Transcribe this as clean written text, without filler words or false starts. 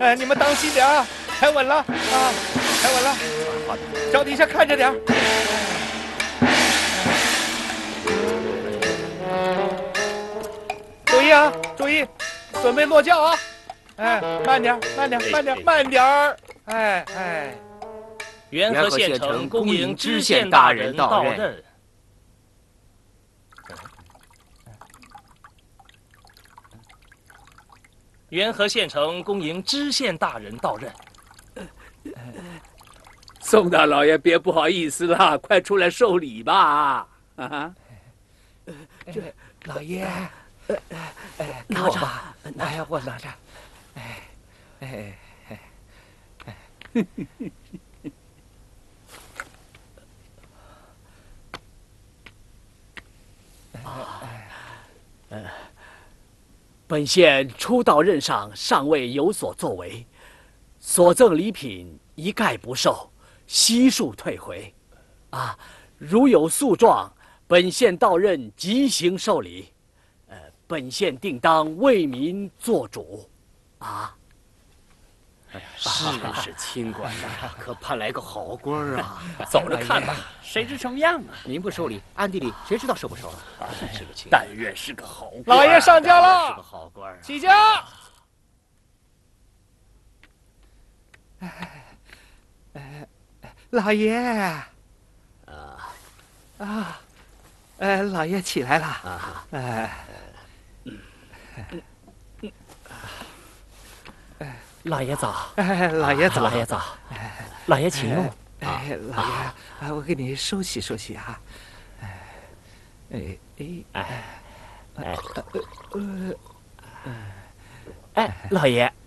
哎，你们当心点啊，踩稳了啊，踩稳了，脚底下看着点。注意啊，注意，准备落轿啊！哎，慢点，慢点，慢点，慢点儿！哎哎， 元和县城恭迎知县大人到任。元和县城恭迎知县大人到任。 宋大老爷，别不好意思了，快出来受礼吧！啊， 这老爷，拿着，哎呀，我拿着，哎，哎哎哎， 本县初到任上，尚未有所作为，所赠礼品一概不受，悉数退回。啊，如有诉状，本县到任即行受理。本县定当为民做主。啊。 哎呀，是清官呐，可盼来个好官啊！ 走着看吧，谁知什么样啊？您不收礼，暗地里谁知道收不收啊？ 是个清官，但愿是个好官。 老爷上轿了， 是个好官。 起驾！老爷，老爷起来了啊！ 老爷早， 老爷早， 老爷早，老爷请用。 哎，老爷，我给你收拾收拾啊。 哎，老爷，